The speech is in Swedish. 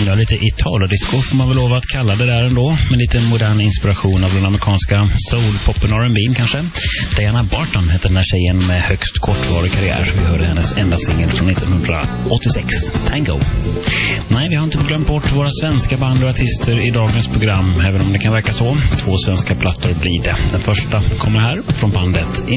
Ja, lite Italo-disco får man väl lov att kalla det där ändå. Med lite modern inspiration av den amerikanska soul-poppen R&B kanske. Diana Barton heter den här tjejen med högst kortvarig karriär. Vi hörde hennes enda singel från 1986, Tango. Nej, vi har inte glömt bort våra svenska band och artister i dagens program, även om det kan verka så. 2 svenska plattor blir det. Den första kommer här från bandet